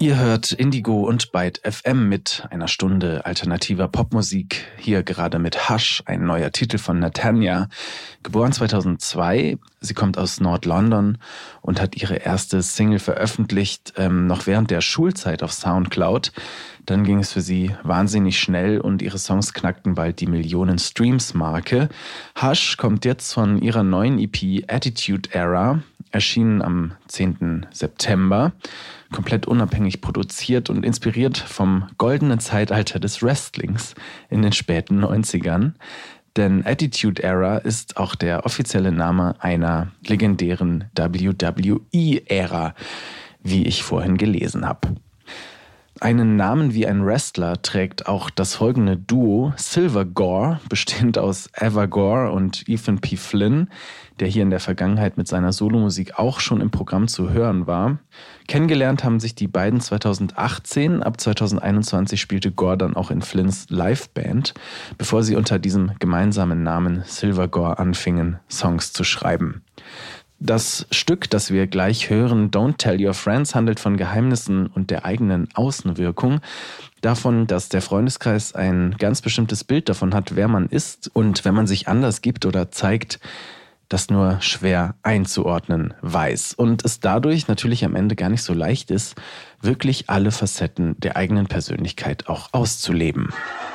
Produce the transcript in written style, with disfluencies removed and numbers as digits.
Ihr hört Indigo und Byte FM mit einer Stunde alternativer Popmusik. Hier gerade mit Hush, ein neuer Titel von Natanya. Geboren 2002, sie kommt aus Nord-London und hat ihre erste Single veröffentlicht, noch während der Schulzeit auf Soundcloud. Dann ging es für sie wahnsinnig schnell und ihre Songs knackten bald die Millionen-Streams-Marke. Hush kommt jetzt von ihrer neuen EP Attitude Era, erschienen am 10. September. Komplett unabhängig produziert und inspiriert vom goldenen Zeitalter des Wrestlings in den späten 90ern. Denn Attitude Era ist auch der offizielle Name einer legendären WWE-Ära, wie ich vorhin gelesen habe. Einen Namen wie ein Wrestler trägt auch das folgende Duo Silver Gore, bestehend aus Eva Gore und Ethan P. Flynn, der hier in der Vergangenheit mit seiner Solomusik auch schon im Programm zu hören war. Kennengelernt haben sich die beiden 2018, ab 2021 spielte Gore dann auch in Flynns Liveband, bevor sie unter diesem gemeinsamen Namen Silver Gore anfingen, Songs zu schreiben. Das Stück, das wir gleich hören, Don't Tell Your Friends, handelt von Geheimnissen und der eigenen Außenwirkung. Davon, dass der Freundeskreis ein ganz bestimmtes Bild davon hat, wer man ist und wenn man sich anders gibt oder zeigt, das nur schwer einzuordnen weiß. Und es dadurch natürlich am Ende gar nicht so leicht ist, wirklich alle Facetten der eigenen Persönlichkeit auch auszuleben.